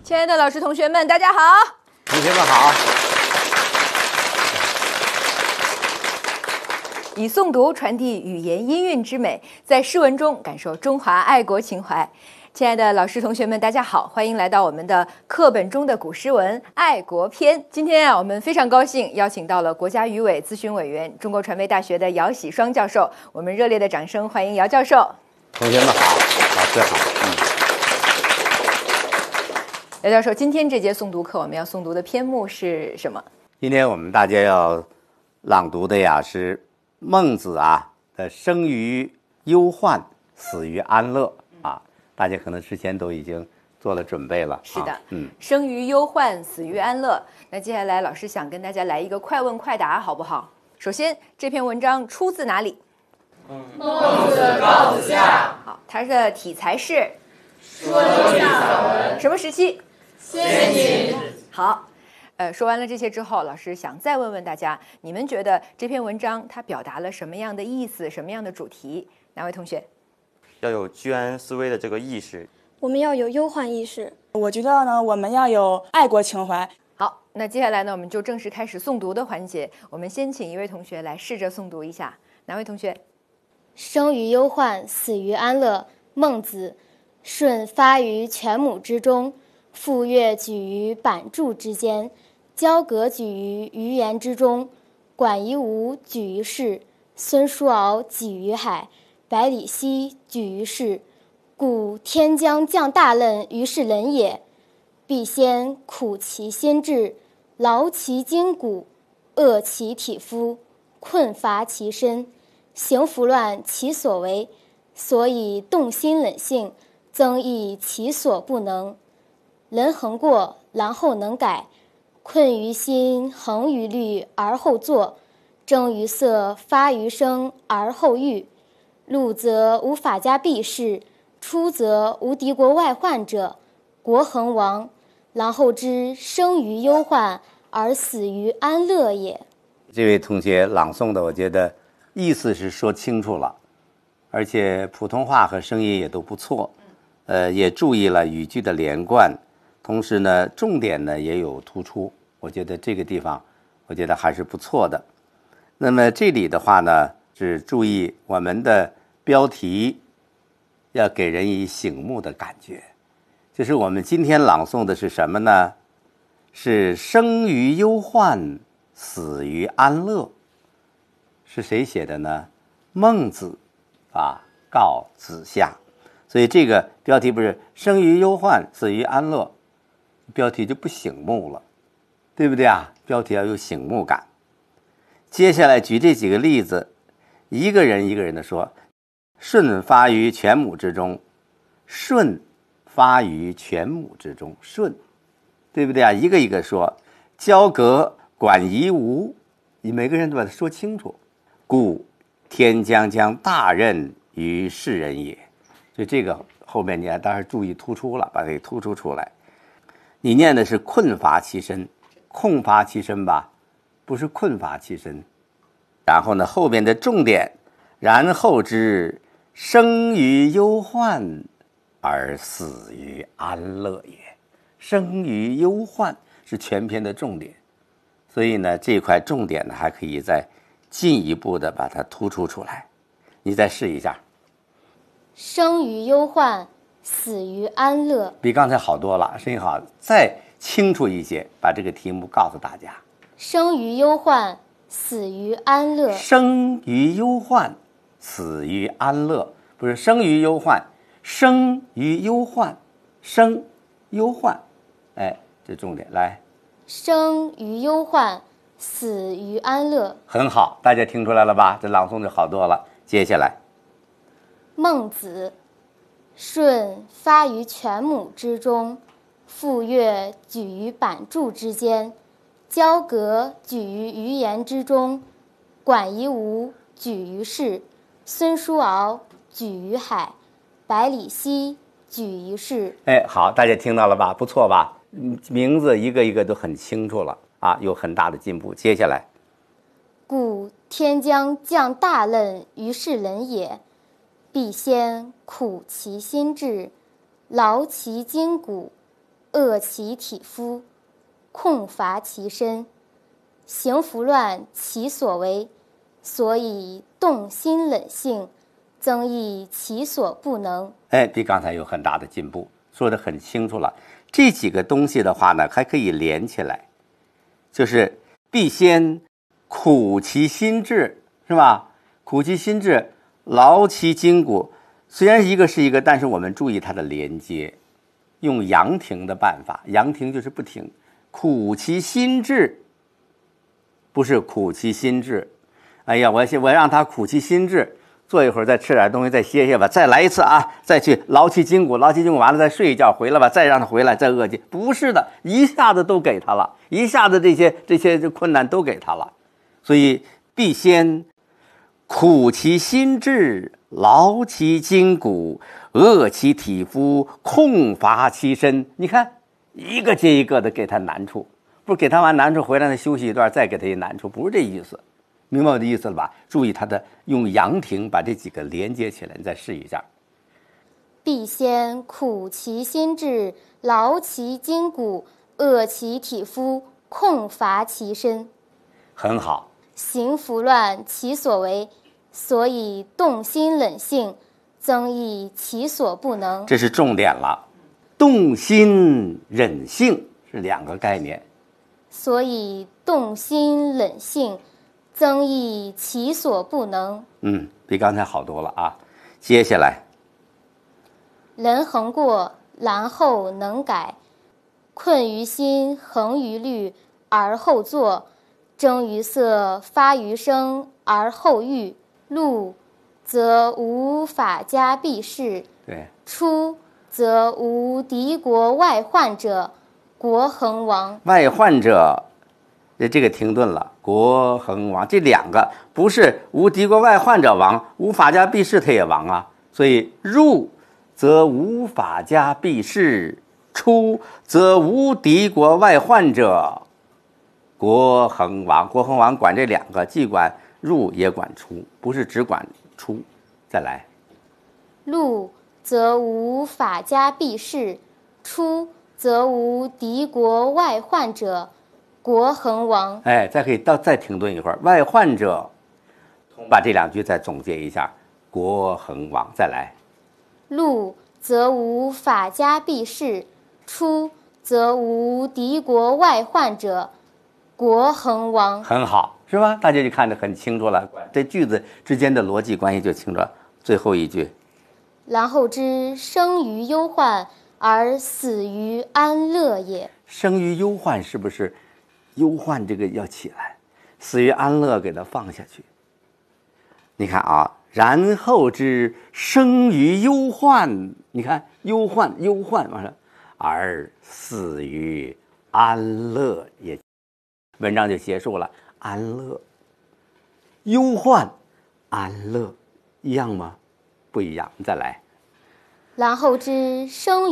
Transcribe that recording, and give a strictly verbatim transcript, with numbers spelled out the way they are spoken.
亲爱的老师、同学们，大家好！ 同学们好！ 以诵读传递语言音韵之美，在诗文中感受中华爱国情怀。亲爱的老师、同学们，大家好，欢迎来到我们的课本中的古诗文《爱国篇》。今天啊，我们非常高兴邀请到了国家语委咨询委员、中国传媒大学的姚喜双教授。我们热烈的掌声欢迎姚教授。 同学们好，老师好。 嗯，姚教授，今天这节诵读课我们要诵读的篇目是什么？ 今天我们大家要朗读的呀是孟子啊的“生于忧患，死于安乐”啊。大家可能之前都已经做了准备了。 是的， 啊、嗯， 生于忧患，死于安乐。那接下来老师想跟大家来一个快问快答，好不好？首先，这篇文章出自哪里？ 孟子《告子下》。 好，它的题材是说历散文。 什么时期？ 先秦。 好，呃，说完了这些之后，老师想再问问大家，你们觉得这篇文章它表达了什么样的意思，什么样的主题？哪位同学？ 要有居安思危的这个意识， 我们要有忧患意识。 我觉得呢，我们要有爱国情怀。 好，那接下来呢，我们就正式开始诵读的环节。我们先请一位同学来试着诵读一下。哪位同学？ 生于忧患，死于安乐。孟子。舜发于犬母之中，傅说举于版筑之间，交鬲举于鱼盐之中，管夷吾举于市，孙叔敖举于海，百里奚举于市。故天将降大任于是人也，必先苦其心志，劳其筋骨，饿其体肤，困乏其身，行拂乱其所为，所以动心忍性，增益其所不能。人恒过，然后能改，困于心，恒于虑，而后作；征于色，发于声，而后喻。入则无法家避世，出则无敌国外患者，国恒亡，然后知生于忧患，而死于安乐也。 这位同学朗诵的，我觉得意思是说清楚了，而且普通话和声音也都不错，呃，也注意了语句的连贯，同时呢，重点呢也有突出。我觉得这个地方，我觉得还是不错的。那么这里的话呢，是注意我们的标题要给人以醒目的感觉。就是我们今天朗诵的是什么呢？是生于忧患，死于安乐。是谁写的呢？孟子啊，告子下。所以这个标题不是生于忧患，死于安乐，标题就不醒目了，对不对啊？标题要有醒目感。接下来举这几个例子，一个人一个人的说。舜发于犬母之中，舜发于犬母之中，舜，对不对啊？一个一个说，交鬲管夷吾，你每个人都把它说清楚。故天将降大任于是人也，所以这个后面你当然注意突出了，把它给突出出来。你念的是困乏其身，空乏其身吧，不是困乏其身。然后呢，后面的重点，然后知生于忧患，而死于安乐也。生于忧患是全篇的重点，所以呢，这块重点呢还可以再进一步的把它突出出来。你再试一下。 生于忧患，死于安乐。 比刚才好多了，声音好，再清楚一些，把这个题目告诉大家。 生于忧患，死于安乐。 生于忧患，死于安乐，不是生于忧患，生于忧患，生忧患，哎，这重点来。 生于忧患，死于安乐。 很好，大家听出来了吧？这朗诵就好多了。接下来， 孟子。舜发于犬母之中，傅说举于版筑之间，交鬲举于鱼盐之中，管夷吾举于市，孙叔敖举于海，百里奚举于市。 哎，好，大家听到了吧？不错吧？名字一个一个都很清楚了啊，有很大的进步。接下来， 故天将降大任于是人也，必先苦其心志，劳其筋骨， 恶其体肤，控伐其身，行拂乱其所为，所以动心冷性，增益其所不能。 哎，比刚才有很大的进步，说得很清楚了。这几个东西的话呢，还可以连起来，就是必先苦其心志，是吧？苦其心志，劳其筋骨。虽然一个是一个，但是我们注意它的连接，用阳停的办法，阳停就是不停。苦其心志，不是苦其心志。哎呀，我我让他苦其心志，坐一会儿再吃点东西，再歇歇吧，再来一次啊，再去劳其筋骨，劳其筋骨完了再睡一觉，回来吧，再让他回来，再饿去。不是的，一下子都给他了，一下子这些这些困难都给他了。所以必先苦其心志，劳其筋骨，饿其体肤，控伐其身。你看，一个接一个的给他难处，不是给他完难处回来呢休息一段，再给他一难处，不是这意思。明白我的意思了吧？注意他的用阳停把这几个连接起来，你再试一下。 必先苦其心志，劳其筋骨，饿其体肤，控伐其身。 很好。 行拂乱其所为，所以动心冷性，增益其所不能。 这是重点了，动心忍性是两个概念。 所以动心冷性，增益其所不能。 嗯，比刚才好多了啊。接下来， 人恒过，然后能改，困于心，恒于虑，而后作。征于色，发于声，而后喻。入则无法家必士， 对， 出则无敌国外患者，国恒亡。 外患者，这个停顿了。国恒亡，这两个不是无敌国外患者亡，无法家必士他也亡啊。所以入则无法家必士，出则无敌国外患者，国恒亡。国恒亡管这两个，既管入也管出，不是只管出。再来， 入则无法家必士，出则无敌国外患者，国恒亡。 哎，再可以到再停顿一会儿。外患者，把这两句再总结一下，国恒亡。再来， 入则无法家必士，出则无敌国外患者，国恒亡。 很好，是吧？大家就看得很清楚了，这句子之间的逻辑关系就清楚了。最后一句， 然后知生于忧患而死于安乐也。 生于忧患是不是忧患这个要起来，死于安乐给它放下去。你看啊，然后知生于忧患，你看忧患忧患完了，而死于安乐也。文章就结束了。安乐，忧患，安乐，一样吗？不一样。再来。 然后知生